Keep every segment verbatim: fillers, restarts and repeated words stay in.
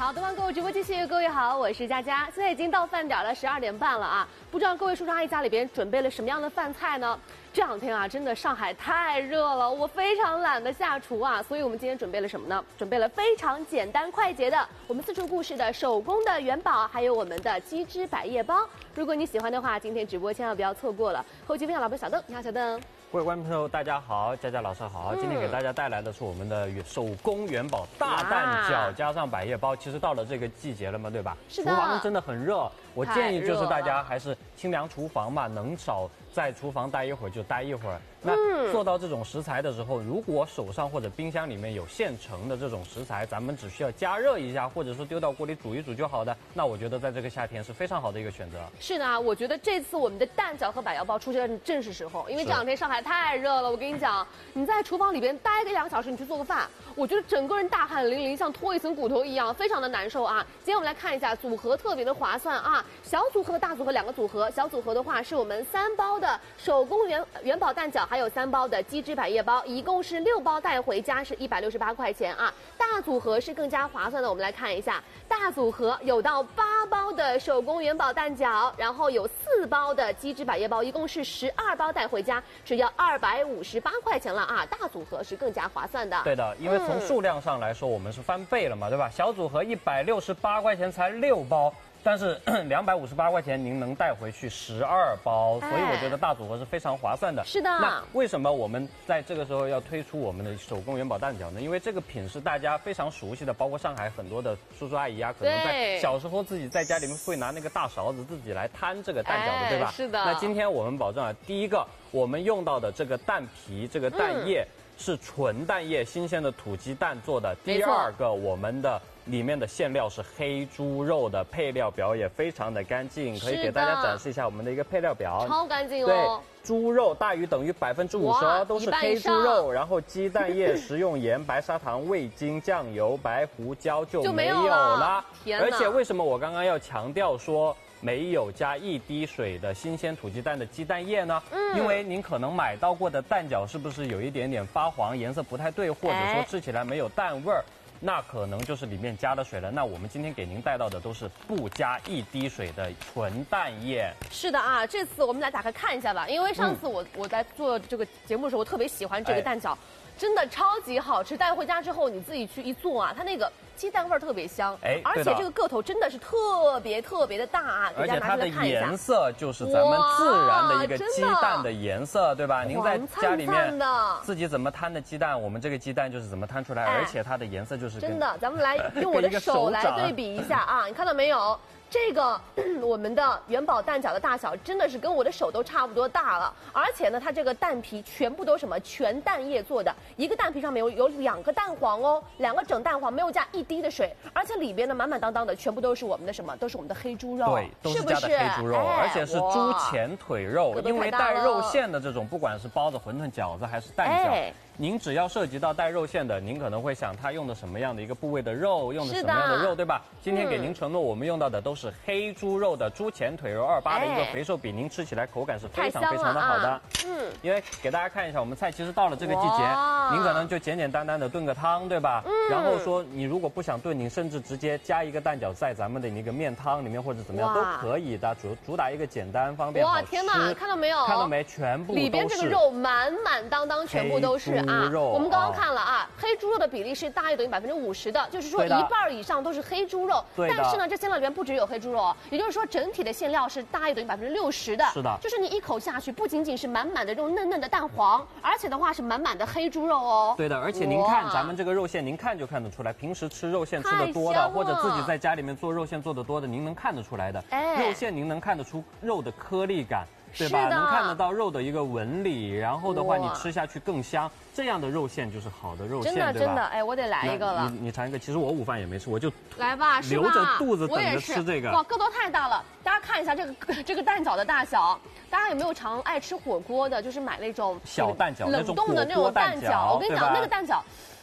好，东方购物直播继续，各位好，我是佳佳。现在已经到饭点了，十二点半了啊！不知道各位叔叔阿姨家里边准备了什么样的饭菜呢？这两天啊，真的上海太热了，我非常懒得下厨啊，所以我们今天准备了什么呢？准备了非常简单快捷的我们四处故事的手工的元宝，还有我们的鸡汁百叶包。如果你喜欢的话，今天直播千万不要错过了。后期分享老婆小邓，你好，小邓。 各位观众朋友，大家好，佳佳老师好。今天给大家带来的是我们的手工元宝大蛋饺加上百叶包。其实到了这个季节了嘛，对吧？ 是的。 厨房真的很热，我建议就是大家还是清凉厨房嘛，能少在厨房待一会儿就待一会儿。那做到这种食材的时候，如果手上或者冰箱里面有现成的这种食材，咱们只需要加热一下，或者说丢到锅里煮一煮就好的。那我觉得在这个夏天是非常好的一个选择。 是的，我觉得这次我们的蛋饺和百叶包出现的正是时候，因为这两天上海太热了。我跟你讲，你在厨房里边待个两个小时，你去做个饭，我觉得整个人大汗淋漓，像脱一层骨头一样，非常的难受啊。今天我们来看一下组合特别的划算啊，小组合和大组合两个组合。小组合的话是我们三包的手工元元宝蛋饺，还有三包的鸡汁百叶包，一共是六包带回家是一百六十八块钱啊。大组合是更加划算的，我们来看一下，大组合有到八包的手工元宝蛋饺，然后有四包的鸡汁百叶包，一共是十二包带回家，只要二百五十八块钱了啊。大组合是更加划算的。 对的，因为从数量上来说，我们是翻倍了嘛，对吧？小组合一百六十八块钱才六包。但是两百五十八块钱您能带回去十二包，所以我觉得大组合是非常划算的。 是的。 那为什么我们在这个时候要推出我们的手工元宝蛋饺呢？因为这个品是大家非常熟悉的，包括上海很多的叔叔阿姨啊，可能在小时候自己在家里面会拿那个大勺子自己来摊这个蛋饺的，对吧？ 是的。 那今天我们保证啊，第一个我们用到的这个蛋皮，这个蛋液。嗯是纯蛋液，新鲜的土鸡蛋做的。第二个，我们的里面的馅料是黑猪肉的，配料表也非常的干净，可以给大家展示一下我们的一个配料表， 超干净哦。 对，猪肉大于等于百分之五十哦，都是黑猪肉，然后鸡蛋液、食用盐、白砂糖、味精、酱油、白胡椒就没有了。而且为什么我刚刚要强调说？没有加一滴水的新鲜土鸡蛋的鸡蛋液呢？嗯，因为您可能买到过的蛋饺是不是有一点点发黄，颜色不太对，或者说吃起来没有蛋味儿，那可能就是里面加了水了。那我们今天给您带到的都是不加一滴水的纯蛋液。 是的啊，这次我们来打开看一下吧，因为上次我、嗯、我在做这个节目的时候，我特别喜欢这个蛋饺。哎，真的超级好吃，带回家之后你自己去一做啊，它那个鸡蛋味儿特别香，哎，而且这个个头真的是特别特别的大啊， 而且它的颜色就是咱们自然的一个鸡蛋的颜色，对吧？您在家里面自己怎么摊的鸡蛋，我们这个鸡蛋就是怎么摊出来，而且它的颜色就是真的。咱们来用我的手来对比一下啊，你看到没有？这个我们的元宝蛋饺的大小真的是跟我的手都差不多大了，而且呢，它这个蛋皮全部都什么全蛋液做的，一个蛋皮上面有有两个蛋黄哦，两个整蛋黄，没有加一滴的水，而且里边呢满满当当的全部都是我们的什么，都是我们的黑猪肉， 对，都是加的黑猪肉， 哎、 而且是猪前腿肉，因为带肉馅的这种，不管是包子、馄饨、饺子还是蛋饺。哎，您只要涉及到带肉馅的，您可能会想它用的什么样的一个部位的肉，用的什么样的肉，对吧？今天给您承诺，我们用到的都是黑猪肉的猪前腿肉二八的一个肥瘦比，您吃起来口感是非常非常的好的。嗯，因为给大家看一下，我们菜其实到了这个季节，您可能就简简单单的炖个汤，对吧？嗯。然后说你如果不想炖，你甚至直接加一个蛋饺在咱们的一个面汤里面或者怎么样都可以的，主主打一个简单方便好吃。哇， 天哪，看到没有？ 看到没？全部都是里边这个肉满满当当，全部都是啊。我们刚刚看了啊，黑猪肉的比例是大约等于百分之五十的，就是说一半以上都是黑猪肉。但是呢，这馅料里面不只有黑猪肉，也就是说整体的馅料是大约等于百分之六十的。 是的， 就是你一口下去，不仅仅是满满的这种嫩嫩的蛋黄，而且的话是满满的黑猪肉哦。 对的，而且您看咱们这个肉馅，您看就看得出来，平时吃肉馅吃的多的，或者自己在家里面做肉馅做的多的，您能看得出来的。哎，肉馅您能看得出肉的颗粒感。对吧？能看得到肉的一个纹理，然后的话你吃下去更香，这样的肉馅就是好的肉馅， 真的对吧？ 真的，哎，我得来一个了。 你你尝一个，其实我午饭也没吃，我就来吧， 留着肚子等着吃这个。 哇，个头太大了！大家看一下这个这个蛋饺的大小，大家有没有常爱吃火锅的？就是买那种小蛋饺， 冷冻的那种蛋饺。我跟你讲，那个蛋饺。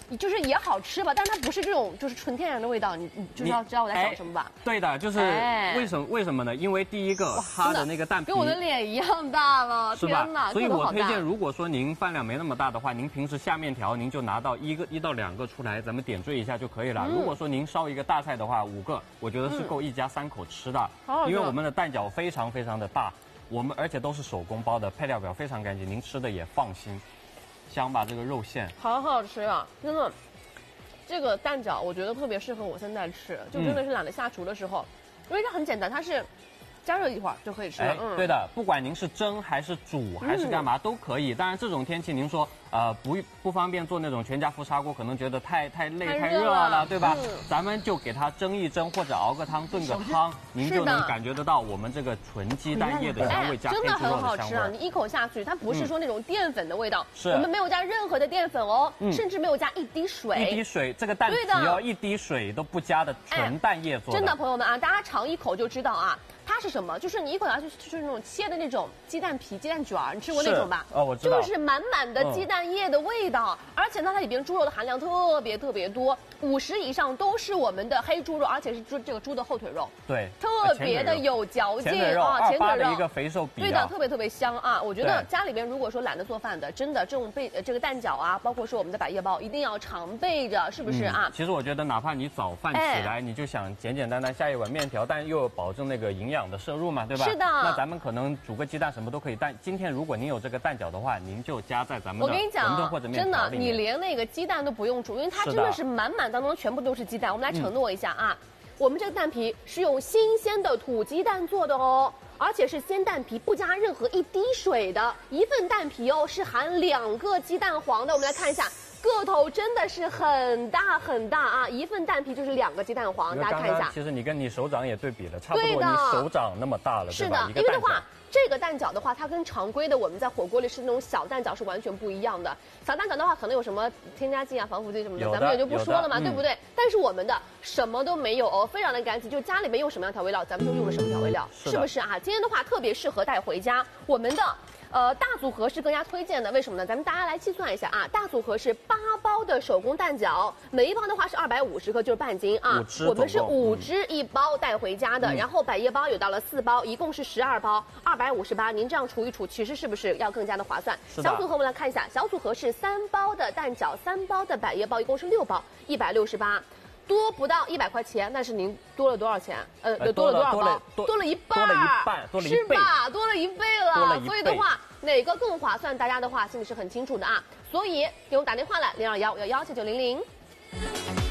就是也好吃吧，但是它不是这种就是纯天然的味道，你你就知道知道我在想什么吧？ 对的，就是为什么为什么呢？因为第一个它的那个蛋皮跟我的脸一样大了， 是吧？ 天哪！ 所以我推荐，如果说您饭量没那么大的话，您平时下面条您就拿到一个一到两个出来，咱们点缀一下就可以了。如果说您烧一个大菜的话，五个我觉得是够一家三口吃的，因为我们的蛋饺非常非常的大，我们而且都是手工包的，配料表非常干净，您吃的也放心。香吧，这个肉馅好好吃啊，真的。这个蛋饺我觉得特别适合我现在吃，就真的是懒得下厨的时候，嗯、因为它很简单，它是加热一会儿就可以吃了。 哎，嗯、对的，不管您是蒸还是煮还是干嘛、嗯、都可以。当然这种天气您说呃不不方便做那种全家福砂锅，可能觉得太太累太热了，了对吧、嗯？咱们就给它蒸一蒸，或者熬个汤炖个汤，您就能感觉得到我们这个纯鸡蛋液的香味加黑猪肉的香味。 真的很好吃啊！你一口下去，它不是说那种淀粉的味道， 是、 嗯、我们没有加任何的淀粉哦，嗯、甚至没有加一滴水。 一滴水，这个蛋皮哦，一滴水都不加的纯蛋液做的。 哎、真的，朋友们啊，大家尝一口就知道啊。它是什么？就是你一口下去就是那种切的那种鸡蛋皮、鸡蛋卷儿，你吃过那种吧？ 哦，我知道。 就是满满的鸡蛋液的味道，嗯、而且呢，它里边猪肉的含量特别特别多，五十以上都是我们的黑猪肉，而且是猪这个猪的后腿肉。 对， 特别的有嚼劲啊， 前腿肉的一个肥瘦比、啊。 对的，特别特别香啊！我觉得家里边如果说懒得做饭的，真的这种备这个蛋饺啊，包括说我们的百叶包，一定要常备着，是不是啊？ 嗯、其实我觉得，哪怕你早饭起来，哎、你就想简简单单下一碗面条，但又保证那个营养的摄入嘛，对吧？ 是的。 那咱们可能煮个鸡蛋什么都可以，但今天如果您有这个蛋饺的话，您就加在咱们的馄饨或者面条里面。 真的，你连那个鸡蛋都不用煮，因为它真的是满满当当全部都是鸡蛋。我们来承诺一下啊，嗯、我们这个蛋皮是用新鲜的土鸡蛋做的哦，而且是鲜蛋皮，不加任何一滴水的。一份蛋皮哦是含两个鸡蛋黄的。我们来看一下。个头真的是很大很大啊！一份蛋皮就是两个鸡蛋黄，大家看一下。 其实你跟你手掌也对比了，差不多你手掌那么大了， 是的，因为的话，这个蛋饺的话，它跟常规的我们在火锅里吃那种小蛋饺是完全不一样的。小蛋饺的话，可能有什么添加剂啊、防腐剂什么的，咱们也就不说了嘛，对不对？但是我们的什么都没有哦，非常的干净，就家里面用什么样调味料，咱们就用了什么调味料，是不是啊？今天的话特别适合带回家，我们的。呃，大组合是更加推荐的，为什么呢？咱们大家来计算一下啊，大组合是八包的手工蛋饺，每一包的话是二百五十克，就是半斤啊。我们是五只一包带回家的，嗯、然后百叶包有到了四包，一共是十二包，二百五十八。您这样除一除，其实是不是要更加的划算？小组合我们来看一下，小组合是三包的蛋饺，三包的百叶包，一共是六包，一百六十八。多不到一百块钱，但是您多了多少钱？呃，多了多少包？多了一半， 多了一半，多了一倍， 是吧？多了一倍了。所以的话，哪个更划算？大家的话心里是很清楚的啊。所以给我们打电话来零二幺幺幺七九零零。